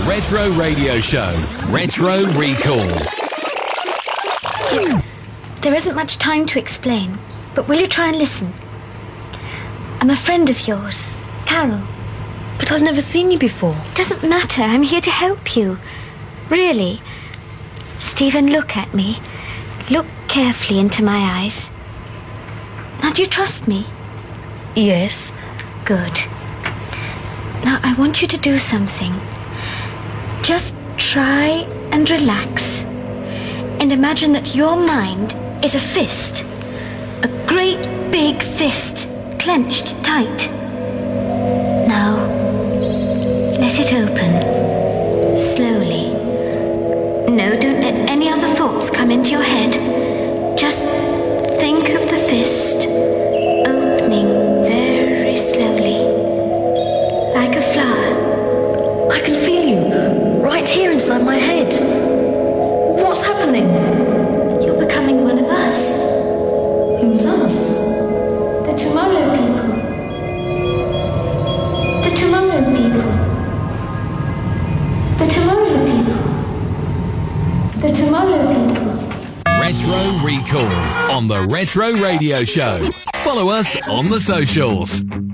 Retro Radio Show. Retro Recall. There isn't much time to explain, but will you try and listen? I'm a friend of yours, Carol. But I've never seen you before. It doesn't matter. I'm here to help you. Really. Stephen, look at me. Look carefully into my eyes. Now, do you trust me? Yes. Good. Now, I want you to do something. Just try and relax. And imagine that your mind is a fist. A great big fist, clenched tight. Now, let it open. Slowly. No, don't let any other thoughts come into your head. Just think of the fist opening very slowly. Like a flower. I can feel you, right here inside my head. What's happening? You're becoming one of us. Who's us? The Tomorrow People. The Tomorrow People. The Tomorrow People. The Tomorrow People. Retro Recall on the Retro Radio Show. Follow us on the socials.